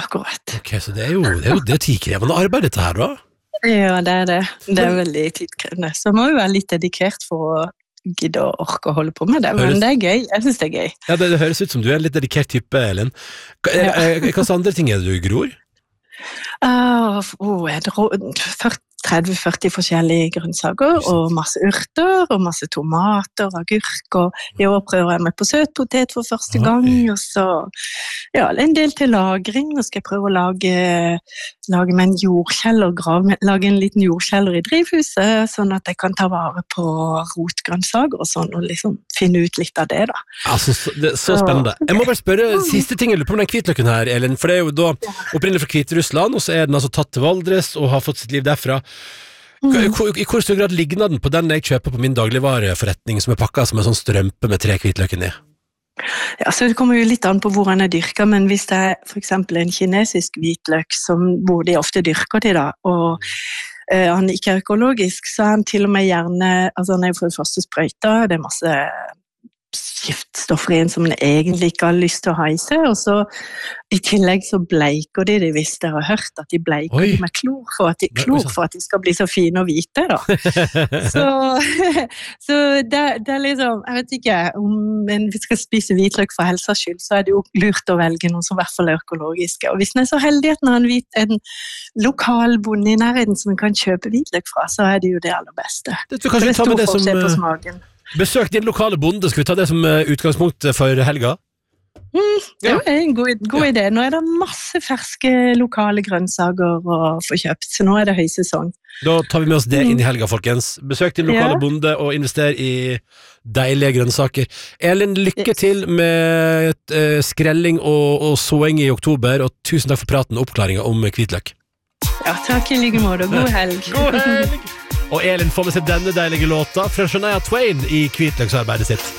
akkurat. Ok, så det er tidkrevende arbeid dette her da? Ja, det er det. Det er veldig tidkrevende. Så må jo være litt dedikert for å gidde å orke å holde på med det, men det er gøy. Jeg synes det er gøy. Ja, det høres ut som du er en litt dedikert type, Elin. Hva andre ting er det du gror? 30-40 forskjellige grønnsaker, og masse urter, og masse tomater, agurk, og i år prøver jeg meg på søtpotet for første gang, og så, en del til lagring, og skal jeg prøve å lage med en jordkjeller, lage en liten jordkjeller i drivhuset, sånn at jeg kan ta vare på rotgrønnsaker og sånn, og liksom finne ut litt av det da. Altså, det er så spennende. Jeg må bare spørre siste ting jeg lurer på med den hvitløkken her, Elin, for det er jo da opprinnelig fra Hviterussland, og så er den altså tatt til Valdres og har fått sitt liv derfra. I hvor stor grad ligner den på den jeg kjøper på min dagligvareforretning som er pakket som en sånn strømpe med 3 hvitløkken i? Ja, så det kommer jo litt an på hvor han er dyrket, men hvis det er for eksempel en kinesisk hvitløk hvor de ofte dyrker til da, og han ikke er økologisk, så er han til og med gjerne, altså han er jo for det første sprøyta, det er masse giftstoffer i en som man egentlig ikke har lyst til å ha i seg, og så i tillegg så bleiker de hvis dere har hørt at de bleiker de med klor for at de skal bli så fine og hvite da. Så det er liksom, jeg vet ikke, om vi skal spise hvitløk for helsas skyld, så er det jo lurt å velge noe som i hvert fall er økologiske, og hvis man er så heldig at man har en lokal bonde i nærheten som man kan kjøpe hvitløk fra, så er det jo det aller beste. Det er stor forskjell på smaken. Besøk din lokale bonde, skal vi ta det som utgangspunkt for helga? Det er en god idé. Nå er det masse ferske lokale grønnsaker å få kjøpt, så nå er det høysesong. Da tar vi med oss det inn i helga, folkens. Besøk din lokale bonde og invester i deilige grønnsaker. Elin, lykke til med skrelling og såing i oktober, og tusen takk for praten og oppklaringen om hvitløk. Ja, takk i like måte, og god helg. God helg! Og Elin får med seg denne deilige låta fra Shania Twain i hvitløksarbeidet sitt.